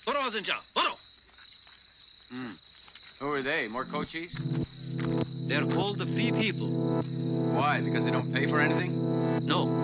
برو از اینجا برو. Who are they? More coaches? They're called the free people. Why? Because they don't pay for anything? No,